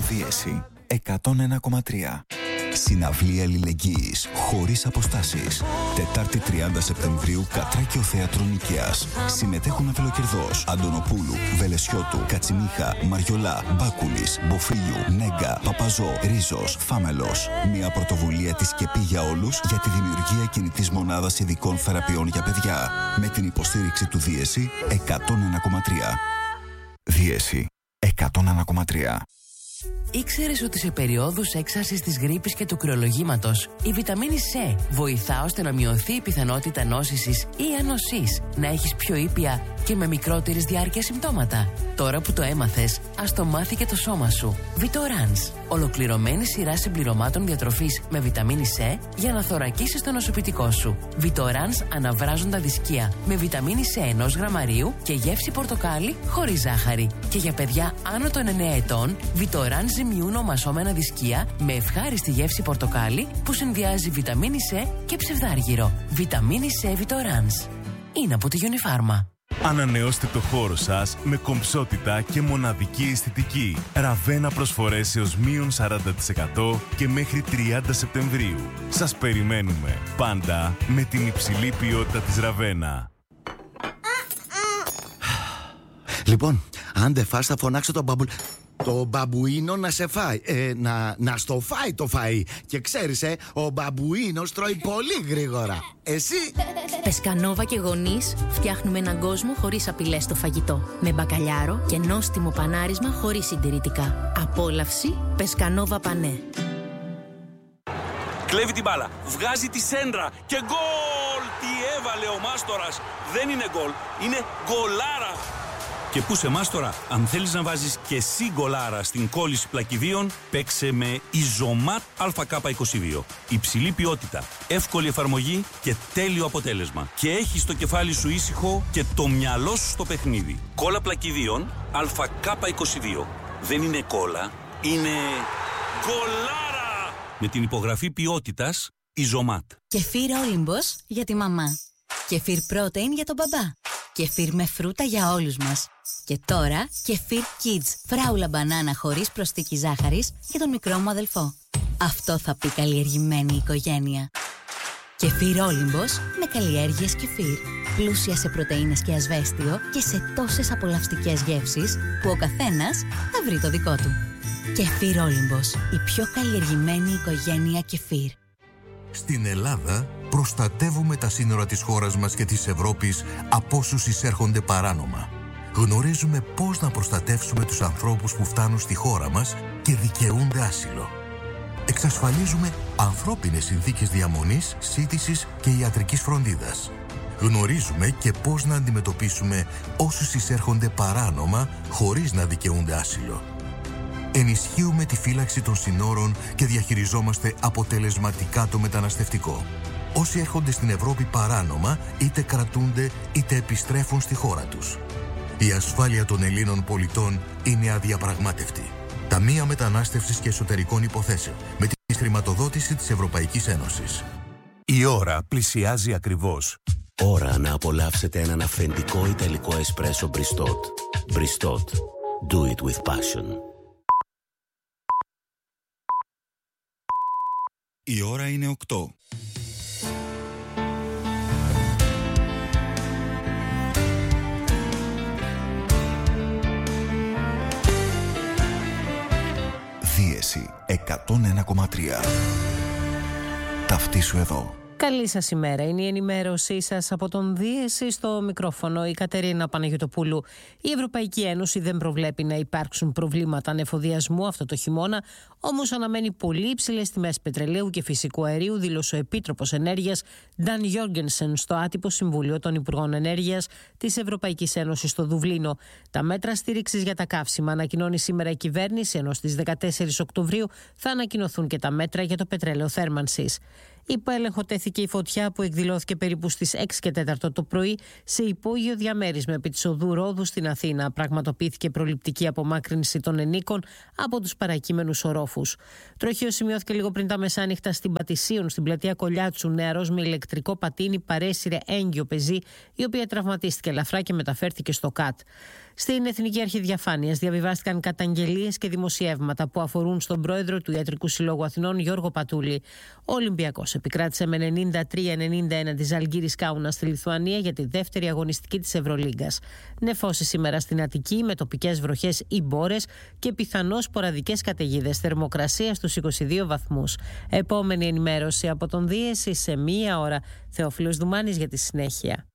Δίεση 101,3. Συναυλία αλληλεγγύης χωρίς αποστάσεις. Τετάρτη 30 Σεπτεμβρίου, Κατράκιο Θέατρο Νικαίας. Συμμετέχουν Αβελοκερδός, Αντωνοπούλου, Βελεσιώτου, Κατσιμίχα, Μαριολά, Μπάκουλης, Μποφίλιου, Νέγκα, Παπαζό, Ρίζος, Φάμελος. Μια πρωτοβουλία της ΚΕΠΗ για όλους για τη δημιουργία κινητής μονάδας ειδικών θεραπείων για παιδιά. Με την υποστήριξη του Δίεση 101,3. Δίεση 101,3. Ήξερες ότι σε περιόδους έξαρσης της γρίπης και του κρυολογήματος η βιταμίνη C βοηθά ώστε να μειωθεί η πιθανότητα νόσησης ή ανοσής, να έχεις πιο ήπια και με μικρότερης διάρκεια συμπτώματα? Τώρα που το έμαθες, ας το μάθει και το σώμα σου. Vitorans, ολοκληρωμένη σειρά συμπληρωμάτων διατροφής με βιταμίνη C για να θωρακίσεις το νοσοποιητικό σου. Vitorans αναβράζοντα δισκία με βιταμίνη C 1 γραμμαρίου και γεύση πορτοκάλι χωρίς ζάχαρη. Και για παιδιά άνω των 9 ετών, Vitorans ζυμιούνο μασόμενα δισκία με ευχάριστη γεύση πορτοκάλι που συνδυάζει βιταμίνη C και ψευδάργυρο. Βιταμίνη C Vitorans. Είναι από τη Unifarma. Ανανεώστε το χώρο σας με κομψότητα και μοναδική αισθητική. Ραβένα προσφορές έως μείον 40% και μέχρι 30 Σεπτεμβρίου. Σας περιμένουμε πάντα με την υψηλή ποιότητα της Ραβένα. Λοιπόν, αν δεν φας θα φωνάξω τον το μπαμπουίνο να σε φάει. Να στο φάει το φαΐ. Και ξέρεις, ο μπαμπουίνος τρώει πολύ γρήγορα. Εσύ? Πεσκανόβα και γονείς φτιάχνουμε έναν κόσμο χωρίς απειλές στο φαγητό. Με μπακαλιάρο και νόστιμο πανάρισμα χωρίς συντηρητικά. Απόλαυση Πεσκανόβα Πανέ. Κλέβει την μπάλα, βγάζει τη σέντρα και γκολ! Τι έβαλε ο Μάστορας! Δεν είναι γκολ, είναι γκολάρα! Και πού σε Μάστορα, αν θέλεις να βάζεις και εσύ γκολάρα στην κόλληση πλακιδίων, παίξε με Ιζωμάτ ΑΚ22. Υψηλή ποιότητα, εύκολη εφαρμογή και τέλειο αποτέλεσμα. Και έχεις το κεφάλι σου ήσυχο και το μυαλό σου στο παιχνίδι. Κόλλα πλακιδίων ΑΚ22. Δεν είναι κόλλα, είναι γκολάρα! Με την υπογραφή ποιότητας Ιζωμάτ. Κεφίρ Όλυμπος για τη μαμά. Κεφίρ Protein για τον μπαμπά. Κεφίρ με φρούτα για όλους μας. Και τώρα κεφίρ Kids, φράουλα μπανάνα χωρίς προσθήκη ζάχαρης για τον μικρό μου αδελφό. Αυτό θα πει καλλιεργημένη οικογένεια. Κεφίρ Όλυμπος με καλλιέργειες κεφίρ. Πλούσια σε πρωτεΐνες και ασβέστιο και σε τόσες απολαυστικές γεύσεις που ο καθένας θα βρει το δικό του. Κεφίρ Όλυμπος, η πιο καλλιεργημένη οικογένεια κεφίρ. Στην Ελλάδα προστατεύουμε τα σύνορα της χώρας μας και της Ευρώπης από όσους εισέρχονται παράνομα. Γνωρίζουμε πώς να προστατεύσουμε τους ανθρώπους που φτάνουν στη χώρα μας και δικαιούνται άσυλο. Εξασφαλίζουμε ανθρώπινες συνθήκες διαμονής, σύντησης και ιατρικής φροντίδας. Γνωρίζουμε και πώς να αντιμετωπίσουμε όσους εισέρχονται παράνομα χωρίς να δικαιούνται άσυλο. Ενισχύουμε τη φύλαξη των συνόρων και διαχειριζόμαστε αποτελεσματικά το μεταναστευτικό. Όσοι έρχονται στην Ευρώπη παράνομα, είτε κρατούνται είτε επιστρέφουν στη χώρα τους. Η ασφάλεια των Ελλήνων πολιτών είναι αδιαπραγμάτευτη. Ταμεία Μετανάστευσης και Εσωτερικών Υποθέσεων, με τη χρηματοδότηση της Ευρωπαϊκής Ένωσης. Η ώρα πλησιάζει ακριβώς. Ώρα να απολαύσετε έναν αυθεντικό ιταλικό εσπρέσο Bristot. Bristot. Do it with passion. Η ώρα είναι 8. Δίεση 101,3. Ταυτίσου εδώ. Καλή σας ημέρα. Είναι η ενημέρωσή σας από τον Δίεση, στο μικρόφωνο η Κατερίνα Παναγιωτοπούλου. Η Ευρωπαϊκή Ένωση δεν προβλέπει να υπάρξουν προβλήματα ανεφοδιασμού αυτό το χειμώνα, όμως αναμένει πολύ υψηλές τιμές πετρελαίου και φυσικού αερίου, δήλωσε ο Επίτροπος Ενέργειας Dan Jorgensen στο άτυπο Συμβούλιο των Υπουργών Ενέργειας της Ευρωπαϊκής Ένωσης στο Δουβλίνο. Τα μέτρα στήριξης για τα καύσιμα ανακοινώνει σήμερα η κυβέρνηση, ενώ στις 14 Οκτωβρίου θα ανακοινωθούν και τα μέτρα για το πετρέλαιο θέρμανσης. Υπό έλεγχο τέθηκε η φωτιά που εκδηλώθηκε περίπου στις 6 και 4 το πρωί σε υπόγειο διαμέρισμα επί της οδού Ρόδου στην Αθήνα. Πραγματοποιήθηκε προληπτική απομάκρυνση των ενίκων από τους παρακείμενους ορόφους. Τροχείο σημειώθηκε λίγο πριν τα μεσάνυχτα στην Πατησίων, στην πλατεία Κολιάτσου. Νεαρός με ηλεκτρικό πατίνι παρέσυρε έγκυο πεζή, η οποία τραυματίστηκε ελαφρά και μεταφέρθηκε στο ΚΑΤ. Στην Εθνική Αρχή Διαφάνειας διαβιβάστηκαν καταγγελίες και δημοσιεύματα που αφορούν στον πρόεδρο του Ιατρικού Συλλόγου Αθηνών, Γιώργο Πατούλη. Ο Ολυμπιακός επικράτησε με 93-91 τη Ζαλγκίρις Κάουνας στη Λιθουανία για τη δεύτερη αγωνιστική της Ευρωλίγκας. Νεφώσει σήμερα στην Αττική με τοπικές βροχές ή μπόρες και πιθανώς σποραδικές καταιγίδες. Θερμοκρασία στους 22 βαθμούς. Επόμενη ενημέρωση από τον Δίεση σε 1 ώρα. Θεόφιλος Δουμάνης για τη συνέχεια.